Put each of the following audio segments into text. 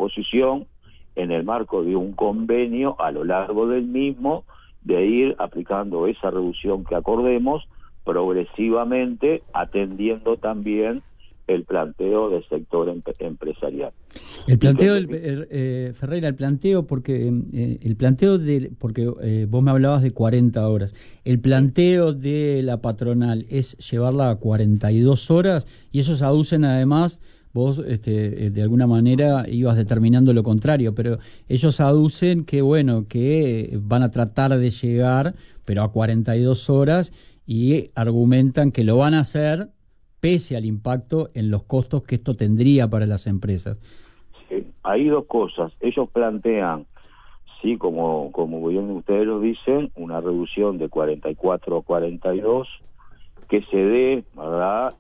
disposición en el marco de un convenio a lo largo del mismo de ir aplicando esa reducción que acordemos progresivamente, atendiendo también el planteo del sector empresarial. El planteo, Ferreira, el planteo, porque vos me hablabas de 40 horas. El planteo de la patronal es llevarla a 42 horas y ellos aducen además, vos de alguna manera ibas determinando lo contrario, pero ellos aducen que van a tratar de llegar, pero a 42 horas y argumentan que lo van a hacer pese al impacto en los costos que esto tendría para las empresas. Sí, hay dos cosas. Ellos plantean, sí, como bien ustedes lo dicen, una reducción de 44 a 42 que se dé, ¿verdad?,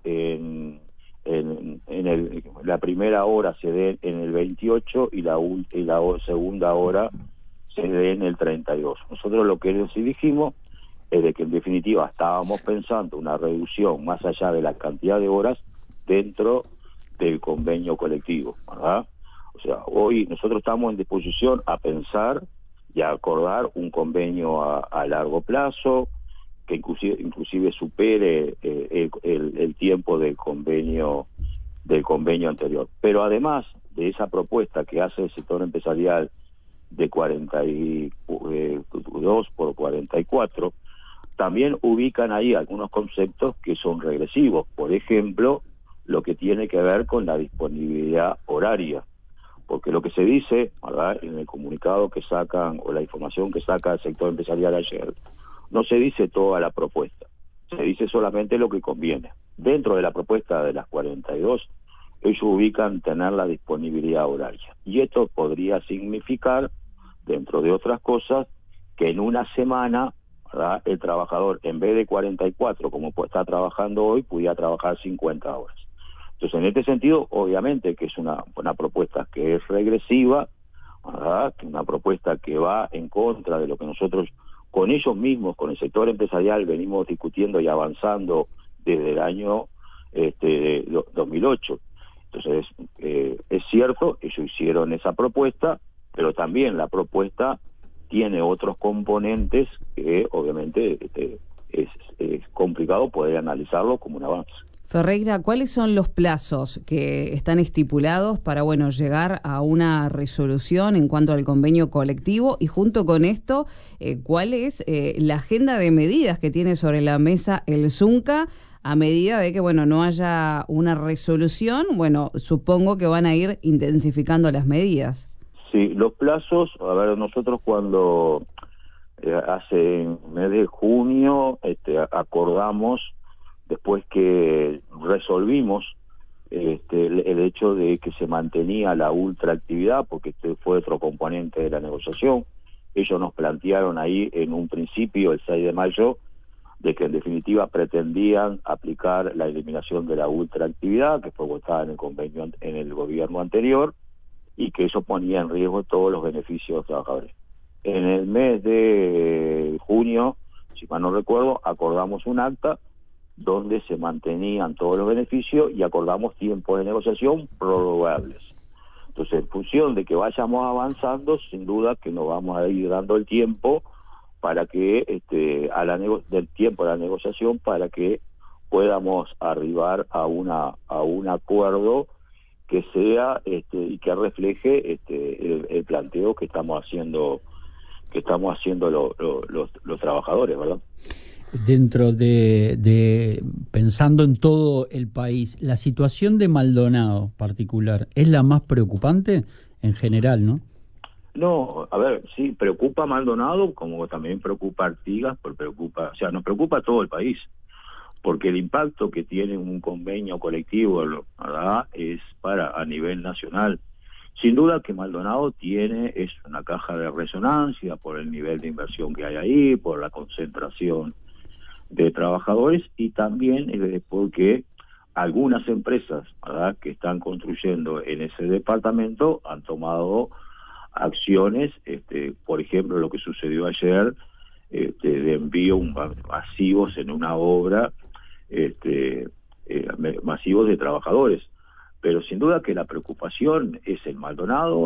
la primera hora se dé en el 28 y la segunda hora se dé en el 32. Nosotros lo que sí dijimos es de que en definitiva estábamos pensando una reducción más allá de la cantidad de horas dentro del convenio colectivo, ¿verdad? O sea, hoy nosotros estamos en disposición a pensar y a acordar un convenio a largo plazo que inclusive supere el tiempo del convenio anterior. Pero además de esa propuesta que hace el sector empresarial de 42 por 44, también ubican ahí algunos conceptos que son regresivos. Por ejemplo, lo que tiene que ver con la disponibilidad horaria. Porque lo que se dice, ¿verdad?, en el comunicado que sacan o la información que saca el sector empresarial ayer, no se dice toda la propuesta. Se dice solamente lo que conviene. Dentro de la propuesta de las 42, ellos ubican tener la disponibilidad horaria. Y esto podría significar, dentro de otras cosas, que en una semana, ¿verdad?, el trabajador, en vez de 44, como está trabajando hoy, pudiera trabajar 50 horas. Entonces, en este sentido, obviamente que es una propuesta que es regresiva, ¿verdad?, una propuesta que va en contra de lo que nosotros, con ellos mismos, con el sector empresarial, venimos discutiendo y avanzando desde el año 2008. Entonces, es cierto, ellos hicieron esa propuesta, pero también la propuesta tiene otros componentes que obviamente es complicado poder analizarlo como un avance. Ferreira, ¿cuáles son los plazos que están estipulados para, llegar a una resolución en cuanto al convenio colectivo? Y junto con esto, ¿cuál es la agenda de medidas que tiene sobre la mesa el Zunca a medida de que, no haya una resolución? Supongo que van a ir intensificando las medidas. Sí, los plazos, a ver, nosotros cuando hace mes de junio acordamos, después que resolvimos el hecho de que se mantenía la ultraactividad, porque este fue otro componente de la negociación. Ellos nos plantearon ahí en un principio, el 6 de mayo, de que en definitiva pretendían aplicar la eliminación de la ultraactividad, que fue votada en el convenio en el gobierno anterior, y que eso ponía en riesgo todos los beneficios de los trabajadores. En el mes de junio, si mal no recuerdo, acordamos un acta donde se mantenían todos los beneficios y acordamos tiempos de negociación prorrogables. Entonces, en función de que vayamos avanzando, sin duda que nos vamos a ir dando el tiempo para que del tiempo de la negociación para que podamos arribar a un acuerdo que sea y que refleje el planteo que estamos haciendo los trabajadores, ¿verdad? Dentro de pensando en todo el país, la situación de Maldonado particular es la más preocupante en general, ¿no? No, a ver, sí, preocupa Maldonado, como también preocupa Artigas, nos preocupa todo el país, porque el impacto que tiene un convenio colectivo, ¿verdad?, es a nivel nacional. Sin duda que Maldonado es una caja de resonancia por el nivel de inversión que hay ahí, por la concentración de trabajadores y también porque algunas empresas, ¿verdad?, que están construyendo en ese departamento han tomado acciones, por ejemplo, lo que sucedió ayer, de envío masivos en una obra, masivos de trabajadores. Pero sin duda que la preocupación es el Maldonado,